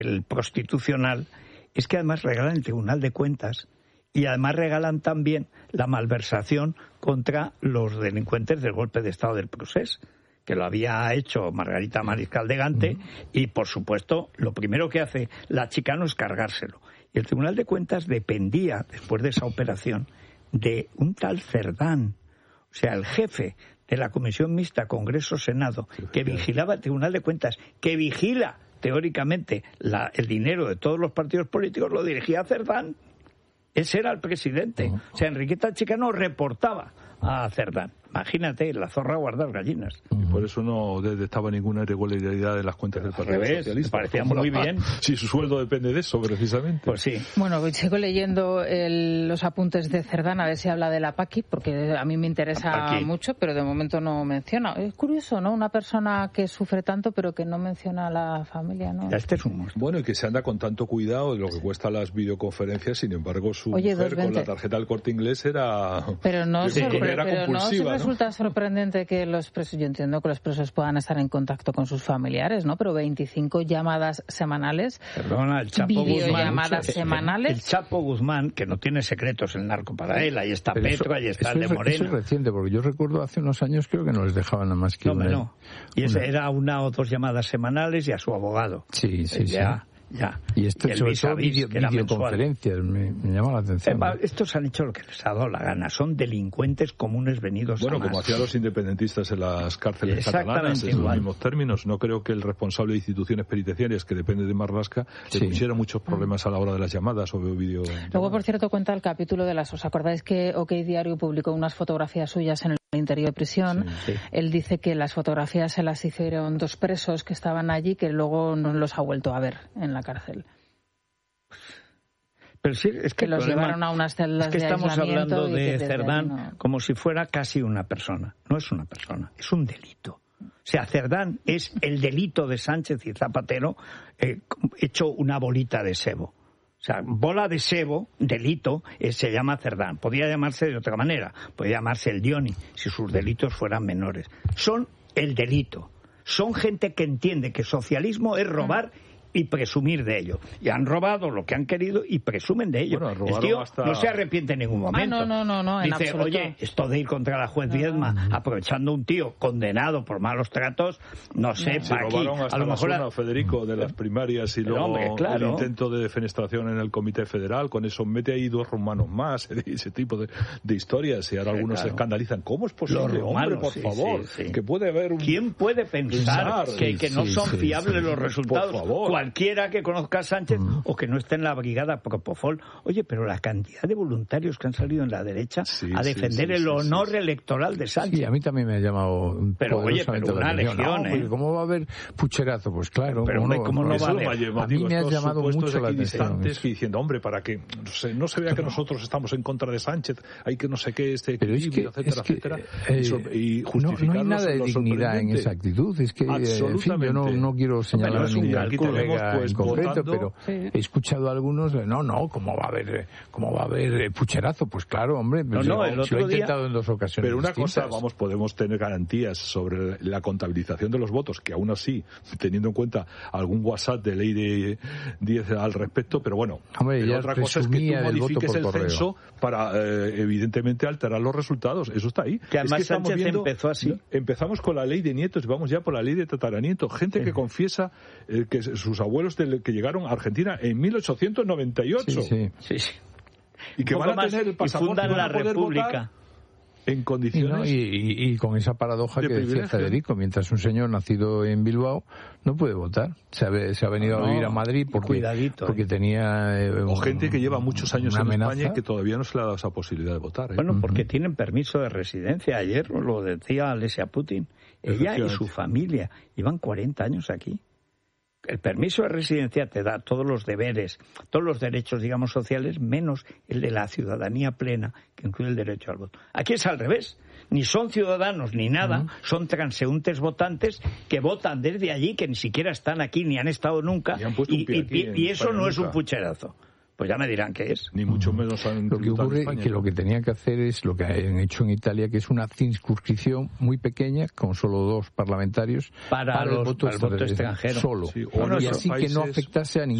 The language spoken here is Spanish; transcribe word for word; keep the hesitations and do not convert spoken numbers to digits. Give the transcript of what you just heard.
el prostitucional, es que además regalan el Tribunal de Cuentas y además regalan también la malversación contra los delincuentes del golpe de Estado del Procés, que lo había hecho Margarita Mariscal de Gante, y por supuesto lo primero que hace la Chicano es cargárselo. Y el Tribunal de Cuentas dependía, después de esa operación, de un tal Cerdán, o sea, el jefe de la Comisión Mixta Congreso-Senado, que vigilaba el Tribunal de Cuentas, que vigila teóricamente la, el dinero de todos los partidos políticos, lo dirigía Cerdán. Ese era el presidente. Uh-huh. O sea, Enriqueta Chicano reportaba a Cerdán. Imagínate, la zorra guardar gallinas. Uh-huh. Por eso no detectaba ninguna irregularidad en las cuentas del Partido revés, Socialista. Me parecía muy bien. Si su sueldo depende de eso, precisamente. Pues sí. Bueno, sigo leyendo el, los apuntes de Cerdán, a ver si habla de la Paqui, porque a mí me interesa mucho, pero de momento no menciona. Es curioso, ¿no? Una persona que sufre tanto, pero que no menciona a la familia, ¿no? Este es un monstruo. Bueno, y que se anda con tanto cuidado de lo que cuestan las videoconferencias, sin embargo, su Oye, mujer con la tarjeta del Corte Inglés era... Pero no, sí, sorpre- era pero compulsiva, no ¿no? resulta sorprendente que los presos, yo entiendo que los presos puedan estar en contacto con sus familiares, ¿no? Pero veinticinco llamadas semanales, Perdona, el Chapo videollamadas Guzmán, semanales. El, el Chapo Guzmán, que no tiene secretos el narco para él, ahí está pero Petro, eso, ahí está el de Morena. Eso es reciente, porque yo recuerdo hace unos años creo que no les dejaban nada más que no, una... No, y esa era una o dos llamadas semanales y a su abogado. Sí, sí, ya, sí. Ya. Y esto y sobre todo video, videoconferencias, me, me llama la atención. Eh, estos han hecho lo que les ha dado la gana, son delincuentes comunes venidos bueno, a más. Como hacían los independentistas en las cárceles catalanas, en los mismos términos. No creo que el responsable de instituciones penitenciarias, que depende de Marlaska, le sí. pusiera muchos problemas a la hora de las llamadas o video. Luego, por cierto, cuenta el capítulo de las... ¿Os acordáis que OK Diario publicó unas fotografías suyas en el interior de prisión? Sí, sí. Él dice que las fotografías se las hicieron dos presos que estaban allí, que luego no los ha vuelto a ver en la cárcel. Pero sí, es que, que los problema, llevaron a unas celdas es que de estamos hablando de Cerdán no... como si fuera casi una persona. No es una persona, es un delito. O sea, Cerdán es el delito de Sánchez y Zapatero eh, hecho una bolita de sebo. O sea, bola de sebo, delito, eh, se llama Cerdán. Podría llamarse de otra manera, podría llamarse el Dioni, si sus delitos fueran menores. Son el delito. Son gente que entiende que socialismo es robar y presumir de ello. Y han robado lo que han querido y presumen de ello. Bueno, el tío hasta... no se arrepiente en ningún momento. Ah, no, no, no, no, dice, en oye, esto de ir contra la juez Viedma, no, no. aprovechando un tío condenado por malos tratos, no sé, no. para aquí. Hasta a lo mejor la Federico de las primarias y luego hombre, claro. el intento de defenestración en el Comité Federal, con eso mete ahí dos rumanos más, ese tipo de, de historias, y ahora sí, algunos claro. se escandalizan. ¿Cómo es posible, los rumanos, hombre, por sí, favor? Sí, sí. Que puede haber un... ¿Quién puede pensar, pensar que, que no sí, son sí, fiables sí, los resultados? Por favor. Cualquiera que conozca a Sánchez mm. o que no esté en la brigada Propofol. Oye, pero la cantidad de voluntarios que han salido en la derecha sí, a defender sí, sí, el honor sí, sí. electoral de Sánchez. Sí, a mí también me ha llamado pero oye, pero una legión, no, ¿eh? ¿Cómo va a haber pucherazo? Pues claro. Pero hombre, ¿cómo no, no va a haber? A mí me ha llamado mucho la atención. Que diciendo, hombre, para que no se, no se vea que nosotros estamos en contra de Sánchez, hay que no sé qué, este equilibrio, es que, etcétera, es que, etcétera, eh, y justificar no, no hay nada de dignidad en esa actitud. Es que, en fin, yo no, no quiero señalar a ningún colega en concreto, pero he escuchado a algunos, no, no, ¿cómo va a haber, cómo va a haber pucherazo? Pues claro, hombre, no, no, el otro lo he intentado día... en dos ocasiones. Pero una distintas. cosa, vamos, podemos tener garantías sobre la contabilización de los votos, que aún así, teniendo en cuenta algún WhatsApp de ley de diez al respecto, pero bueno, hombre, pero ya otra cosa es que tú modifiques el correo. censo para, eh, evidentemente, alterar los resultados. Eso está ahí. Que además es que Sánchez viendo, empezó así. Empezamos con la ley de nietos y vamos ya por la ley de tataranietos. Gente sí. que confiesa eh, que sus abuelos de, que llegaron a Argentina en mil ochocientos noventa y ocho. Sí, sí. sí. Y que van a tener el pasaporte y van la a poder República. Votar en condiciones y, no, y, y, y con esa paradoja de que privilegio. decía Federico, mientras un señor nacido en Bilbao no puede votar, se ha, se ha venido no, a vivir a Madrid porque, cuidadito, porque eh. tenía eh, o gente que lleva muchos años en amenaza. España y que todavía no se le ha dado esa posibilidad de votar, ¿eh? Bueno, porque uh-huh. tienen permiso de residencia. Ayer lo decía Alesia Putin, ella y su familia llevan cuarenta años aquí. El permiso de residencia te da todos los deberes, todos los derechos, digamos, sociales, menos el de la ciudadanía plena, que incluye el derecho al voto. Aquí es al revés. Ni son ciudadanos ni nada, uh-huh. son transeúntes votantes que votan desde allí, que ni siquiera están aquí ni han estado nunca, y, han puesto y, un pie y, aquí y, y eso no nunca. es un pucherazo. pues ya me dirán qué es. Ni mucho menos han Lo que ocurre es que lo que tenían que hacer es lo que han hecho en Italia, que es una circunscripción muy pequeña, con solo dos parlamentarios, para, para, los, el, voto para el voto extranjero. Solo. Sí, y así países... que no afectase a ningún